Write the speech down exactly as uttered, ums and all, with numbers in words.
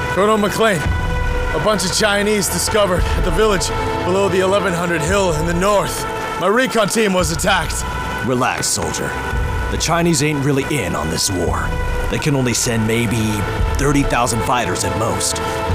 Colonel McLean, a bunch of Chinese discovered at the village below the eleven hundred hill in the north. My recon team was attacked. Relax, soldier. The Chinese ain't really in on this war. They can only send maybe thirty thousand fighters at most.